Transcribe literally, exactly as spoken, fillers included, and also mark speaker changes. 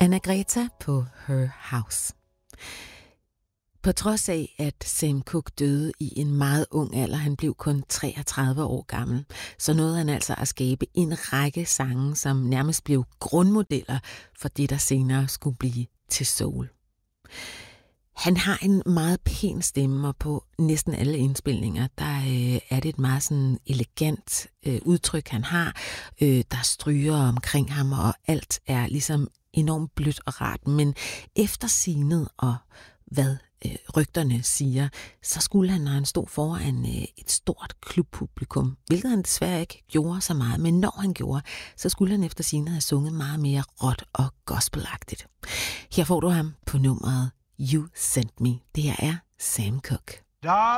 Speaker 1: Anna-Greta på Her House. På trods af, at Sam Cooke døde i en meget ung alder, han blev kun treogtredive år gammel, så nåede han altså at skabe en række sange, som nærmest blev grundmodeller for det, der senere skulle blive til soul. Han har en meget pæn stemme, og på næsten alle indspilninger, der øh, er det et meget sådan elegant øh, udtryk, han har. Øh, der stryger omkring ham, og alt er ligesom enormt blødt og rart. Men efter signet og hvad øh, rygterne siger, så skulle han, når han stod foran øh, et stort klubpublikum, hvilket han desværre ikke gjorde så meget, men når han gjorde, så skulle han efter signet have sunget meget mere råt og gospelagtigt. Her får du ham på nummeret You Sent Me. Det her er Sam Cooke.